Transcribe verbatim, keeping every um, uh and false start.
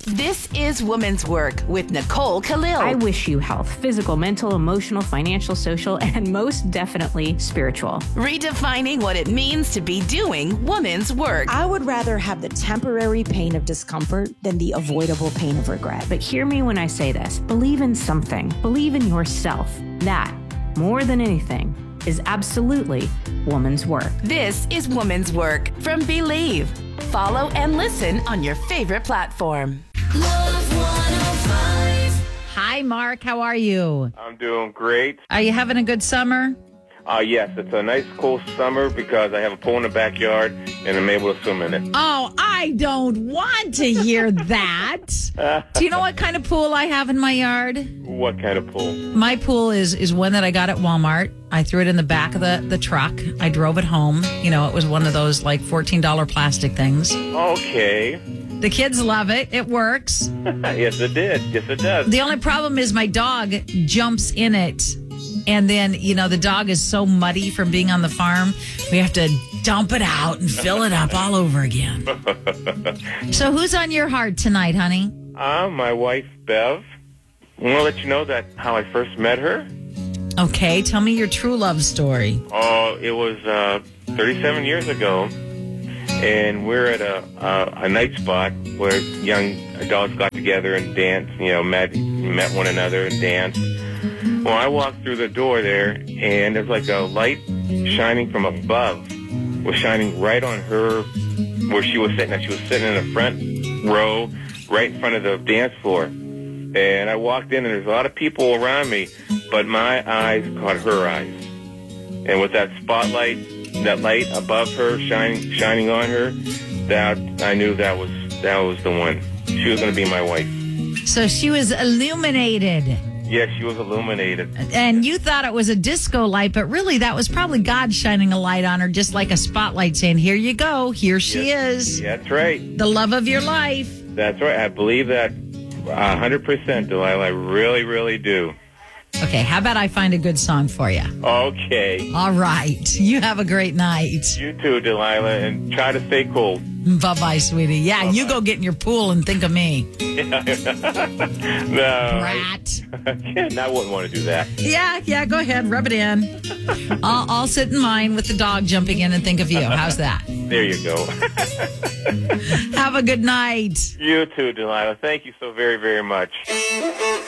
This is Woman's Work with Nicole Khalil. I wish you health, physical, mental, emotional, financial, social, and most definitely spiritual. Redefining what it means to be doing woman's work. I would rather have the temporary pain of discomfort than the avoidable pain of regret. But hear me when I say this. Believe in something. Believe in yourself. That, more than anything, is absolutely woman's work. This is Woman's Work from Believe. Follow and listen on your favorite platform. Love one oh five. Hi, Mark. How are you? I'm doing great. Are you having a good summer? Uh, yes, it's a nice, cool summer because I have a pool in the backyard and I'm able to swim in it. Oh, I don't want to hear that. Do you know what kind of pool I have in my yard? What kind of pool? My pool is is one that I got at Walmart. I threw it in the back of the, the truck. I drove it home. You know, it was one of those like fourteen dollars plastic things. Okay. The kids love it. It works. Yes, it did. Yes, it does. The only problem is my dog jumps in it. And then, you know, the dog is so muddy from being on the farm, we have to dump it out and fill it up all over again. So who's on your heart tonight, honey? Uh, my wife, Bev. I want to let you know that how I first met her. Okay, tell me your true love story. Oh, it was uh, thirty-seven years ago. And we're at a, a, a night spot where young adults got together and danced, you know, met, met one another and danced. Well, I walked through the door there, and there's like a light shining from above. Was shining right on her where she was sitting. She was sitting in the front row, right in front of the dance floor. And I walked in, and there's a lot of people around me, but my eyes caught her eyes. And with that spotlight, that light above her, shining shining on her, that I knew that was that was the one. She was going to be my wife. So she was illuminated. Yes, she was illuminated. And you thought it was a disco light, but really that was probably God shining a light on her, just like a spotlight saying, here you go, here she Yes, is. That's right. The love of your life. That's right. I believe that one hundred percent, Delilah. I really, really do. Okay, how about I find a good song for you? Okay. All right. You have a great night. You too, Delilah, and try to stay cool. Bye-bye, sweetie. Yeah, Bye-bye. You go get in your pool and think of me. No. Brat. I wouldn't want to do that. Yeah, yeah, go ahead. Rub it in. I'll, I'll sit in mine with the dog jumping in and think of you. How's that? There you go. Have a good night. You too, Delilah. Thank you so very, very much.